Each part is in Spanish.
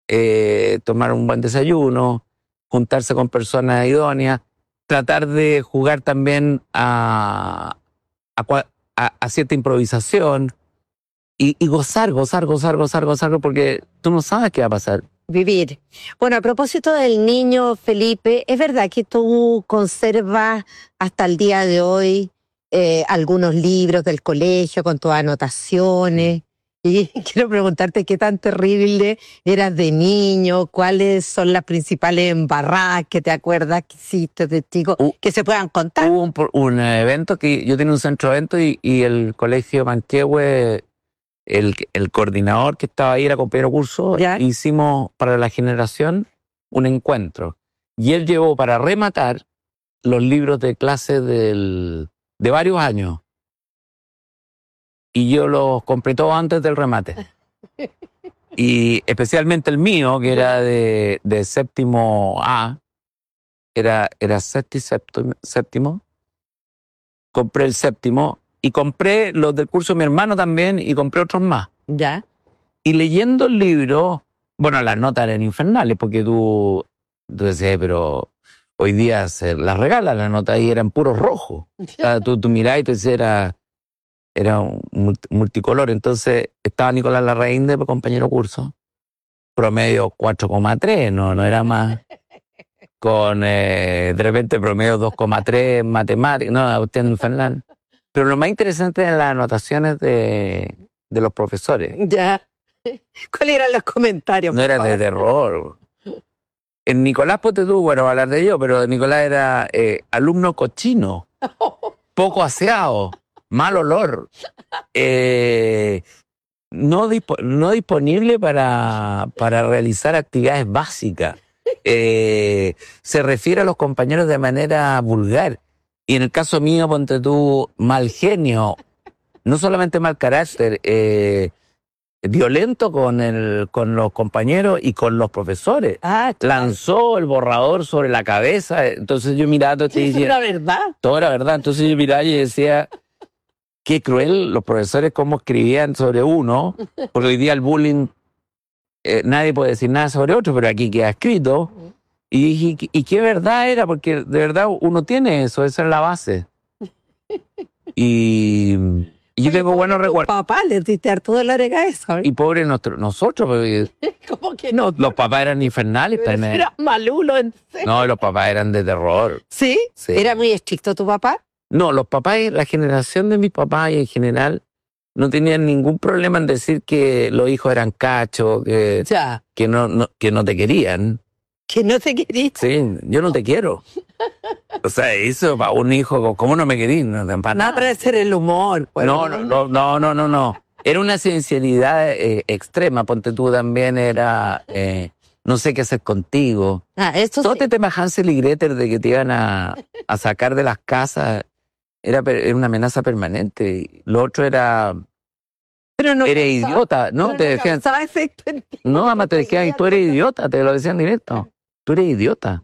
tomar un buen desayuno, juntarse con personas idóneas, tratar de jugar también a cierta improvisación y gozar, porque tú no sabes qué va a pasar. Vivir. Bueno, a propósito del niño Felipe, ¿es verdad que tú conservas hasta el día de hoy algunos libros del colegio con tus anotaciones? Y quiero preguntarte qué tan terrible eras de niño, cuáles son las principales embarradas que te acuerdas que hiciste de chico, que se puedan contar. Hubo un evento que yo tenía un centro de eventos y el colegio Manquehue, el coordinador que estaba ahí, era compañero curso, hicimos para la generación un encuentro. Y él llevó para rematar los libros de clase de varios años. Y yo los compré todos antes del remate. Y especialmente el mío, que era de séptimo A, era séptimo. Compré el séptimo y compré los del curso de mi hermano también y compré otros más. Ya. Y leyendo el libro, bueno, las notas eran infernales porque tú decías, pero hoy día se las regalan las notas y eran puros rojos. O sea, tú mirabas y te decías, era un multicolor. Entonces estaba Nicolás Larraín de compañero curso, promedio 4,3, no era más. Con de repente promedio 2,3 en matemáticas, no, usted en infernal. Pero lo más interesante eran las anotaciones de los profesores. Ya. ¿Cuáles eran los comentarios? No era de terror. En Nicolás, ponte tú, bueno, voy a hablar de yo, pero Nicolás era alumno cochino, poco aseado, mal olor, no disponible para realizar actividades básicas. Se refiere a los compañeros de manera vulgar. Y en el caso mío, ponte tú, mal genio, no solamente mal carácter, violento con los compañeros y con los profesores. Claro. Lanzó el borrador sobre la cabeza. Entonces yo miraba todo esto y decía, ¿Todo era verdad? Todo era verdad. Entonces yo miraba y decía, qué cruel los profesores cómo escribían sobre uno, porque hoy día el bullying, nadie puede decir nada sobre otro, pero aquí queda escrito. Y qué verdad era, porque de verdad uno tiene eso, esa es la base. Y yo tengo buenos recuerdos. Papá, le diste harto dolor de cabeza. Y pobre nosotros, porque ¿Cómo que no? los papás eran infernales. Eras malulo, en serio. No, los papás eran de terror. ¿Sí? Sí. ¿Era muy estricto tu papá? No, los papás, la generación de mis papás y en general, no tenían ningún problema en decir que los hijos eran cachos, que no te querían. ¿Que no te querías? Sí, yo no te quiero. O sea, eso para un hijo, ¿cómo no me querís? No, nada para hacer el humor. Pues. No. Era una sinceridad extrema. Ponte tú también, era no sé qué hacer contigo. Eso todo sí. este tema Hansel y Gretel de que te iban a sacar de las casas era una amenaza permanente. Lo otro era... Pero no eres idiota, ¿no? Te decían... No, mamá, te decían, tú eres idiota, te lo decían directo. Tú eres idiota.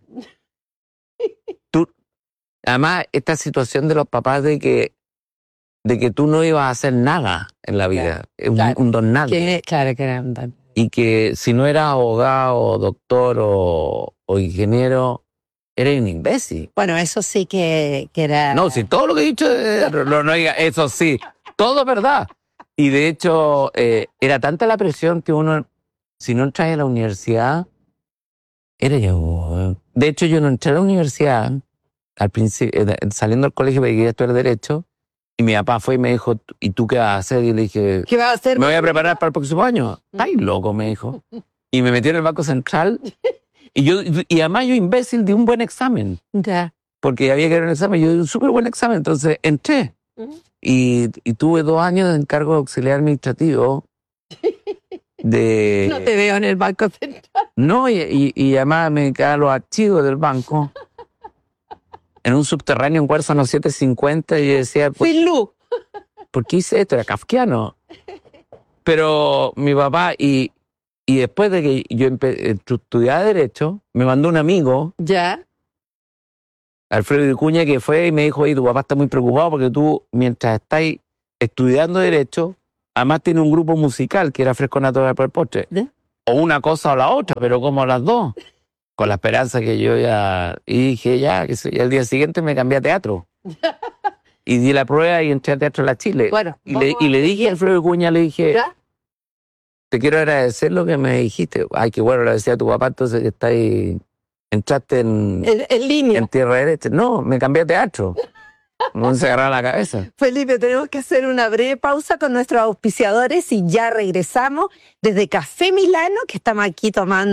Además, esta situación de los papás de que tú no ibas a hacer nada en la vida, claro. un don nadie. Claro que era un don. Y que si no eras abogado, doctor o ingeniero, eres un imbécil. Bueno, eso sí que era... No, si todo lo que he dicho, no diga, eso sí, todo es verdad. Y de hecho, era tanta la presión que uno, si no entras a la universidad, era yo. De hecho, yo no entré a la universidad al principio, saliendo del colegio porque quería estudiar Derecho, y mi papá fue y me dijo, ¿y tú qué vas a hacer? Y le dije, ¿qué vas a hacer? Me voy a preparar para el próximo año. ¡Ay, loco! Me dijo. Y me metí en el Banco Central, y además yo imbécil di un buen examen. Ya. Porque había que dar un examen, yo di un súper buen examen, entonces entré. Y tuve 2 años de encargo de auxiliar administrativo de... No te veo en el Banco Central. No, y además me quedaban los archivos del banco en un subterráneo en Huérfano 750 y yo decía... Sin luz. ¿Por qué hice esto? Era kafkiano. Pero mi papá, y después de que yo estudiaba Derecho, me mandó un amigo... Ya. Alfredo Vicuña, que fue y me dijo, oye, tu papá está muy preocupado porque tú, mientras estás estudiando Derecho, además tiene un grupo musical que era Fresco Natural para el Postre. o una cosa o la otra, pero como las dos. Con la esperanza que yo ya... Y dije, ya, que y al día siguiente me cambié a teatro. Y di la prueba y entré a Teatro La Chile. Bueno, y le dije a Alfredo Vicuña, le dije, ¿ya? te quiero agradecer lo que me dijiste. Ay, qué bueno, le decía a tu papá, entonces que está ahí, entraste En línea. en tierra derecha. No, me cambié a teatro. No se agarraba la cabeza. Felipe, tenemos que hacer una breve pausa con nuestros auspiciadores y ya regresamos desde Café Milano, que estamos aquí tomando